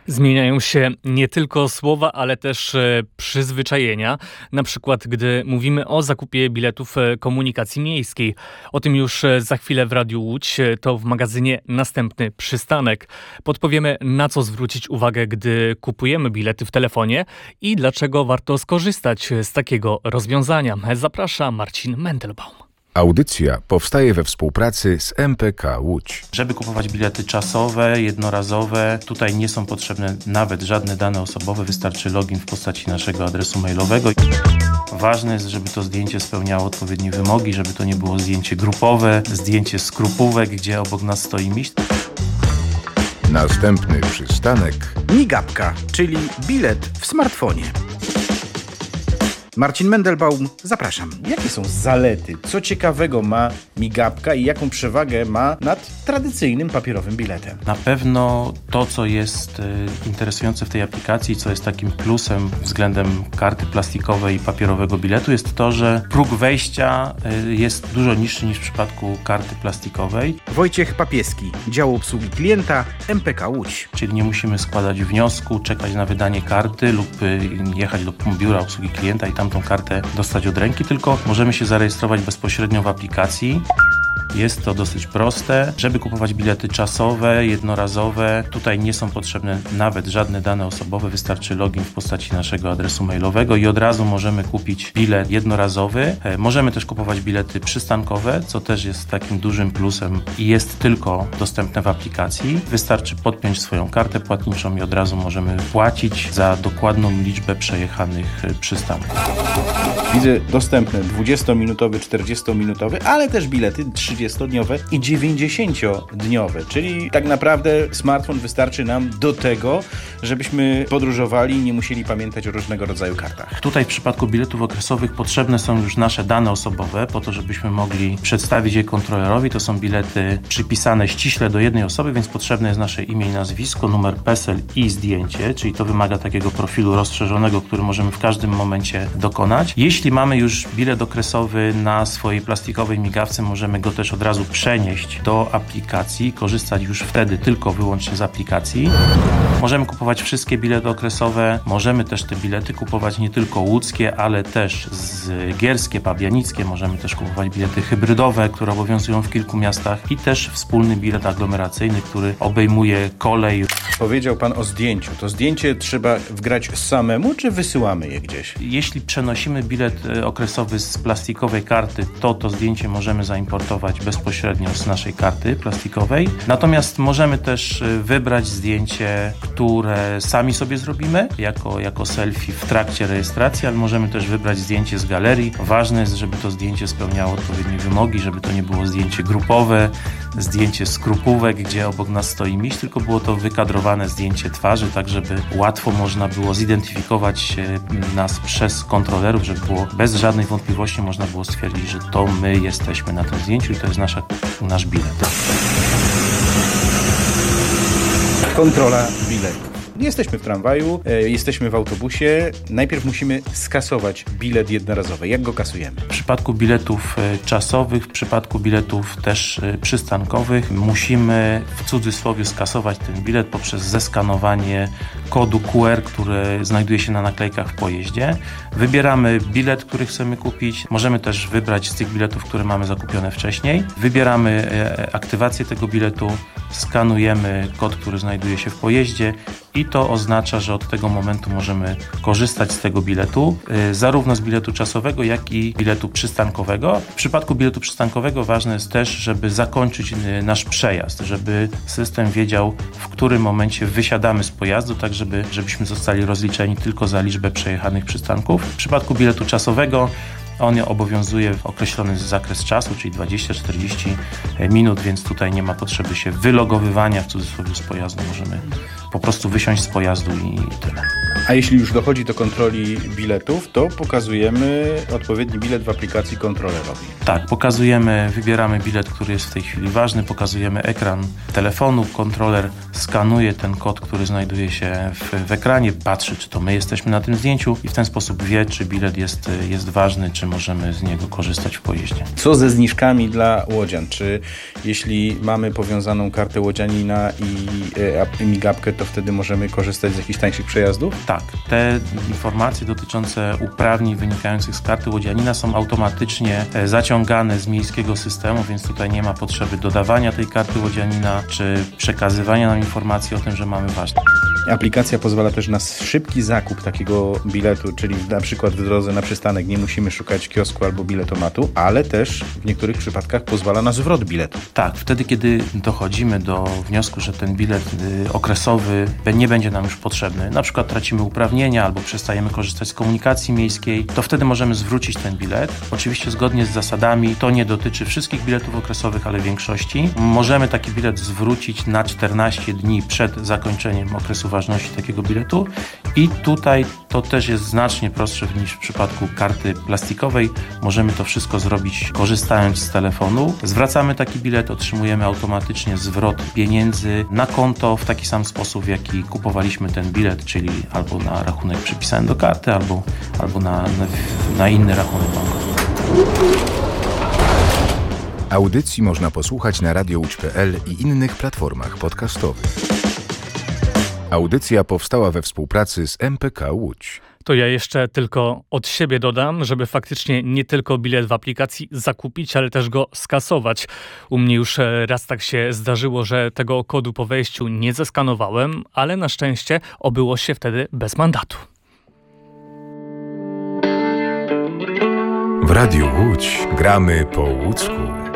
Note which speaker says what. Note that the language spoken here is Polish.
Speaker 1: Zmieniają się nie tylko słowa, ale też przyzwyczajenia. Na przykład, gdy mówimy o zakupie biletów komunikacji miejskiej. O tym już za chwilę w Radiu Łódź. To w magazynie Następny Przystanek. Podpowiemy, na co zwrócić uwagę, gdy kupujemy bilety w telefonie i dlaczego warto skorzystać z takiego rozwiązania. Zaprasza Marcin Mendelbaum.
Speaker 2: Audycja powstaje we współpracy z MPK Łódź.
Speaker 3: Żeby kupować bilety czasowe, jednorazowe, tutaj nie są potrzebne nawet żadne dane osobowe, wystarczy login w postaci naszego adresu mailowego. Ważne jest, żeby to zdjęcie spełniało odpowiednie wymogi, żeby to nie było zdjęcie grupowe, zdjęcie z krupówek, gdzie obok nas stoi miś.
Speaker 2: Następny przystanek.
Speaker 4: Migapka, czyli bilet w smartfonie. Marcin Mendelbaum, zapraszam. Jakie są zalety? Co ciekawego ma migapka i jaką przewagę ma nad tradycyjnym papierowym biletem?
Speaker 3: Na pewno to, co jest interesujące w tej aplikacji, co jest takim plusem względem karty plastikowej i papierowego biletu, jest to, że próg wejścia jest dużo niższy niż w przypadku karty plastikowej.
Speaker 4: Wojciech Papieski, dział obsługi klienta, MPK Łódź.
Speaker 3: Czyli nie musimy składać wniosku, czekać na wydanie karty lub jechać do biura obsługi klienta i tam tą kartę dostać od ręki, tylko możemy się zarejestrować bezpośrednio w aplikacji. Jest to dosyć proste. Żeby kupować bilety czasowe, jednorazowe, tutaj nie są potrzebne nawet żadne dane osobowe, wystarczy login w postaci naszego adresu mailowego i od razu możemy kupić bilet jednorazowy. Możemy też kupować bilety przystankowe, co też jest takim dużym plusem i jest tylko dostępne w aplikacji. Wystarczy podpiąć swoją kartę płatniczą i od razu możemy płacić za dokładną liczbę przejechanych przystanków.
Speaker 4: Widzę dostępne 20-minutowe, 40-minutowe, ale też bilety 30-dniowe i 90-dniowe, czyli tak naprawdę smartfon wystarczy nam do tego, żebyśmy podróżowali i nie musieli pamiętać o różnego rodzaju kartach.
Speaker 3: Tutaj w przypadku biletów okresowych potrzebne są już nasze dane osobowe, po to, żebyśmy mogli przedstawić je kontrolerowi. To są bilety przypisane ściśle do jednej osoby, więc potrzebne jest nasze imię i nazwisko, numer PESEL i zdjęcie, czyli to wymaga takiego profilu rozszerzonego, który możemy w każdym momencie dokonać. Jeśli mamy już bilet okresowy na swojej plastikowej migawce, możemy go też od razu przenieść do aplikacji, korzystać już wtedy tylko wyłącznie z aplikacji. Możemy kupować wszystkie bilety okresowe, możemy też te bilety kupować nie tylko łódzkie, ale też zgierskie, pabianickie, możemy też kupować bilety hybrydowe, które obowiązują w kilku miastach i też wspólny bilet aglomeracyjny, który obejmuje kolej.
Speaker 4: Powiedział Pan o zdjęciu. To zdjęcie trzeba wgrać samemu, czy wysyłamy je gdzieś?
Speaker 3: Jeśli przenosimy bilet okresowy z plastikowej karty, to zdjęcie możemy zaimportować bezpośrednio z naszej karty plastikowej. Natomiast możemy też wybrać zdjęcie, które sami sobie zrobimy, jako selfie w trakcie rejestracji, ale możemy też wybrać zdjęcie z galerii. Ważne jest, żeby to zdjęcie spełniało odpowiednie wymogi, żeby to nie było zdjęcie grupowe, zdjęcie z krupówek, gdzie obok nas stoi miś, tylko było to wykadrowane zdjęcie twarzy, tak żeby łatwo można było zidentyfikować nas przez kontrolerów, żeby było bez żadnej wątpliwości można było stwierdzić, że to my jesteśmy na tym zdjęciu i to jest nasz bilet.
Speaker 4: Kontrola biletu. Jesteśmy w tramwaju, jesteśmy w autobusie. Najpierw musimy skasować bilet jednorazowy. Jak go kasujemy?
Speaker 3: W przypadku biletów czasowych, w przypadku biletów też przystankowych musimy w cudzysłowie skasować ten bilet poprzez zeskanowanie kodu QR, który znajduje się na naklejkach w pojeździe. Wybieramy bilet, który chcemy kupić. Możemy też wybrać z tych biletów, które mamy zakupione wcześniej. Wybieramy aktywację tego biletu, skanujemy kod, który znajduje się w pojeździe i to oznacza, że od tego momentu możemy korzystać z tego biletu, zarówno z biletu czasowego, jak i biletu przystankowego. W przypadku biletu przystankowego ważne jest też, żeby zakończyć nasz przejazd, żeby system wiedział, w którym momencie wysiadamy z pojazdu, tak żebyśmy zostali rozliczeni tylko za liczbę przejechanych przystanków. W przypadku biletu czasowego on obowiązuje w określony zakres czasu, czyli 20-40 minut, więc tutaj nie ma potrzeby się wylogowywania w cudzysłowie z pojazdu. Możemy po prostu wysiąść z pojazdu i tyle.
Speaker 4: A jeśli już dochodzi do kontroli biletów, to pokazujemy odpowiedni bilet w aplikacji kontrolerowej.
Speaker 3: Tak, wybieramy bilet, który jest w tej chwili ważny, pokazujemy ekran telefonu, kontroler skanuje ten kod, który znajduje się w ekranie, patrzy, czy to my jesteśmy na tym zdjęciu i w ten sposób wie, czy bilet jest ważny, czy możemy z niego korzystać w pojeździe.
Speaker 4: Co ze zniżkami dla łodzian? Czy jeśli mamy powiązaną kartę łodzianina i migawkę, to wtedy możemy korzystać z jakichś tańszych przejazdów?
Speaker 3: Tak, te informacje dotyczące uprawnień wynikających z karty łodzianina są automatycznie zaciągane z miejskiego systemu, więc tutaj nie ma potrzeby dodawania tej karty łodzianina, czy przekazywania nam informacji o tym, że mamy ważne.
Speaker 4: Aplikacja pozwala też na szybki zakup takiego biletu, czyli na przykład w drodze na przystanek nie musimy szukać kiosku albo biletomatu, ale też w niektórych przypadkach pozwala na zwrot biletu.
Speaker 3: Tak, wtedy kiedy dochodzimy do wniosku, że ten bilet okresowy nie będzie nam już potrzebny, na przykład tracimy uprawnienia albo przestajemy korzystać z komunikacji miejskiej, to wtedy możemy zwrócić ten bilet. Oczywiście zgodnie z zasadami to nie dotyczy wszystkich biletów okresowych, ale większości. Możemy taki bilet zwrócić na 14 dni przed zakończeniem okresu ważności takiego biletu i tutaj to też jest znacznie prostsze niż w przypadku karty plastikowej. Możemy to wszystko zrobić korzystając z telefonu. Zwracamy taki bilet, otrzymujemy automatycznie zwrot pieniędzy na konto w taki sam sposób, w jaki kupowaliśmy ten bilet, czyli albo na rachunek przypisany do karty, albo na inny rachunek bankowy.
Speaker 2: Audycji można posłuchać na radiołódź.pl i innych platformach podcastowych. Audycja powstała we współpracy z MPK Łódź.
Speaker 1: To ja jeszcze tylko od siebie dodam, żeby faktycznie nie tylko bilet w aplikacji zakupić, ale też go skasować. U mnie już raz tak się zdarzyło, że tego kodu po wejściu nie zeskanowałem, ale na szczęście obyło się wtedy bez mandatu.
Speaker 2: W Radiu Łódź gramy po łódzku.